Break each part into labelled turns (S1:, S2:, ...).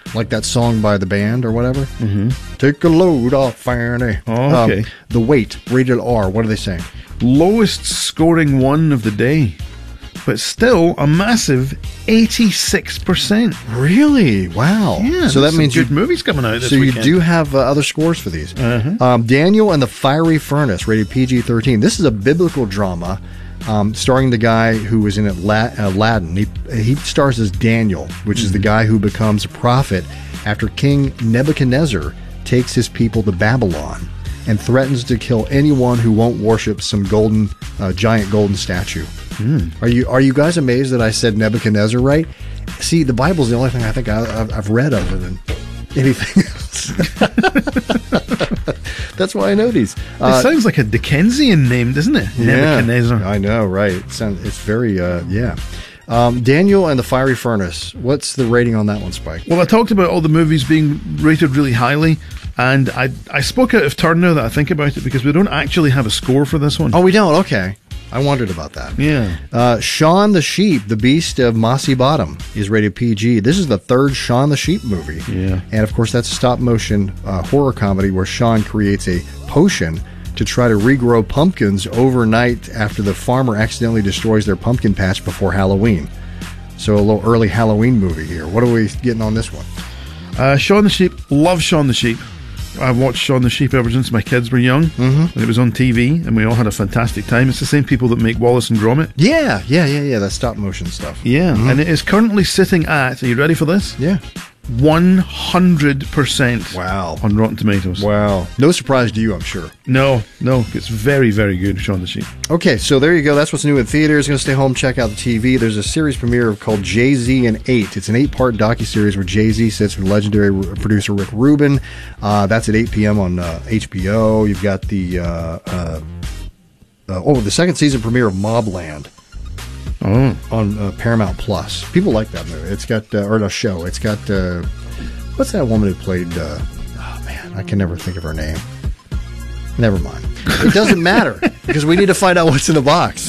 S1: Like that song by the band or whatever. Mm-hmm. Take a load off, Fanny.
S2: Oh, okay.
S1: The Weight, rated R. What are they saying?
S2: Lowest scoring one of the day, but still a massive 86%.
S1: Really? Wow.
S2: Yeah,
S1: so that means
S2: good movies coming out this
S1: So
S2: weekend.
S1: you do have other scores for these. Daniel and the Fiery Furnace, rated PG-13. This is a biblical drama starring the guy who was in Aladdin. He stars as Daniel, which is the guy who becomes a prophet after King Nebuchadnezzar takes his people to Babylon and threatens to kill anyone who won't worship some giant golden statue. Are you guys amazed that I said Nebuchadnezzar right? See, the Bible's the only thing I think I've read other than anything else. That's why I know these.
S2: It sounds like a Dickensian name, doesn't it?
S1: Yeah,
S2: Nebuchadnezzar.
S1: I know, right? It's very, yeah. Daniel and the Fiery Furnace. What's the rating on that one, Spike?
S2: Well, I talked about all the movies being rated really highly, and I spoke out of turn now that I think about it, because we don't actually have a score for this one.
S1: Oh, we don't? Okay. I wondered about that.
S2: Yeah.
S1: Shaun the Sheep, the Beast of Mossy Bottom, is rated PG. This is the third Shaun the Sheep movie.
S2: Yeah.
S1: And, of course, that's a stop-motion horror comedy where Shaun creates a potion to try to regrow pumpkins overnight after the farmer accidentally destroys their pumpkin patch before Halloween. So a little early Halloween movie here. What are we getting on this one?
S2: Shaun the Sheep. Love Shaun the Sheep. I've watched Shaun the Sheep ever since my kids were young. And it was on TV, and we all had a fantastic time. It's the same people that make Wallace and Gromit.
S1: Yeah. That stop-motion stuff.
S2: Yeah, and it is currently sitting at, are you ready for this?
S1: Yeah.
S2: 100%
S1: Wow.
S2: on Rotten Tomatoes.
S1: Wow. No surprise to you, I'm sure.
S2: No, it's very, very good, Shaun the Sheep.
S1: Okay, so there you go. That's what's new in theaters. Going to stay home, check out the TV. There's a series premiere called Jay-Z and 8. It's an 8-part docuseries where Jay-Z sits with legendary producer Rick Rubin. That's at 8 p.m. on HBO. You've got the second season premiere of Mobland. On Paramount Plus. People like that movie. It's got, or a show. It's got, what's that woman who played, oh man, I can never think of her name. Never mind. It doesn't matter, because we need to find out what's in the box.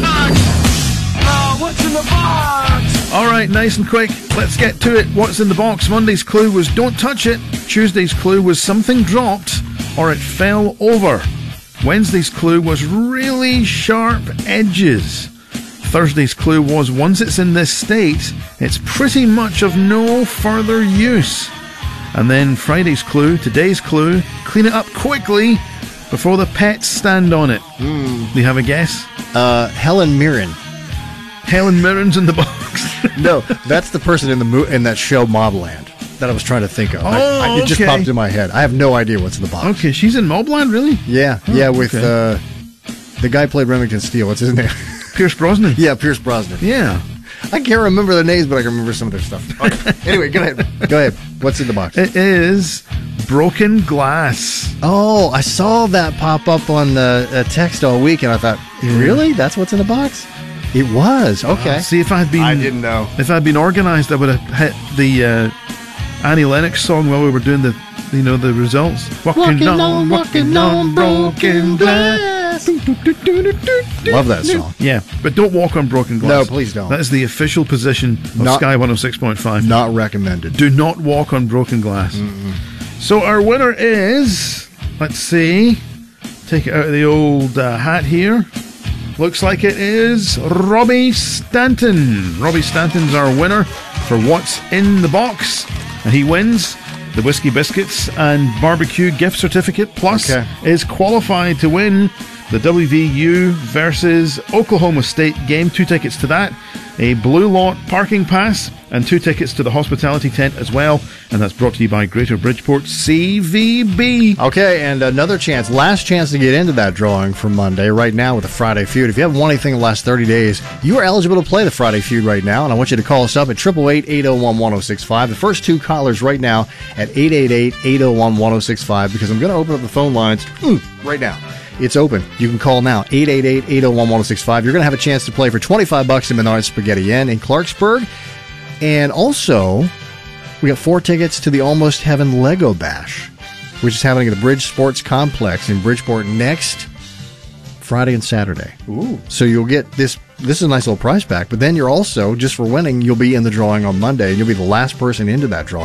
S3: What's in the box?
S2: All right, nice and quick. Let's get to it. What's in the box? Monday's clue was don't touch it. Tuesday's clue was something dropped or it fell over. Wednesday's clue was really sharp edges. Thursday's clue was once it's in this state, it's pretty much of no further use. And then Friday's clue, today's clue, clean it up quickly before the pets stand on it. Do you have a guess?
S1: Helen Mirren.
S2: Helen Mirren's in the box.
S1: No, that's the person in that show Mobland that I was trying to think of. It just popped in my head. I have no idea what's in the box.
S2: Okay, she's in Mobland, really?
S1: Yeah, with the guy who played Remington Steele. What's his name?
S2: Pierce Brosnan.
S1: Yeah, Pierce Brosnan.
S2: Yeah.
S1: I can't remember their names, but I can remember some of their stuff. Okay. Anyway, go ahead. What's in the box?
S2: It is broken glass.
S1: Oh, I saw that pop up on the text all week, and I thought, really? That's what's in the box? It was. Okay.
S2: See, if I had been...
S1: I didn't know.
S2: If I'd been organised, I would have hit the Annie Lennox song while we were doing the results. Walking on broken glass.
S1: Love that song.
S2: Yeah, but don't walk on broken glass.
S1: No, please don't.
S2: That is the official position of Sky 106.5.
S1: Not recommended.
S2: Do not walk on broken glass. So our winner is, let's see, take it out of the old hat here. Looks like it is Robbie Stanton. Robbie Stanton's our winner for what's in the box. And he wins the Whiskey Biscuits and Barbecue gift certificate, plus is qualified to win the WVU versus Oklahoma State game. 2 tickets to that, a Blue Lot parking pass, and 2 tickets to the hospitality tent as well. And that's brought to you by Greater Bridgeport CVB.
S1: Okay, and another chance, last chance to get into that drawing for Monday right now with the Friday Feud. If you haven't won anything in the last 30 days, you are eligible to play the Friday Feud right now, and I want you to call us up at 888-801-1065. The first 2 callers right now at 888-801-1065, because I'm going to open up the phone lines right now. It's open. You can call now, 888-801-1065. You're going to have a chance to play for $25 in Menards Spaghetti Inn in Clarksburg. And also, we got 4 tickets to the Almost Heaven Lego Bash, which is happening at the Bridge Sports Complex in Bridgeport next Friday and Saturday. Ooh. So you'll get this. This is a nice little prize pack, but then you're also, just for winning, you'll be in the drawing on Monday, and you'll be the last person into that drawing.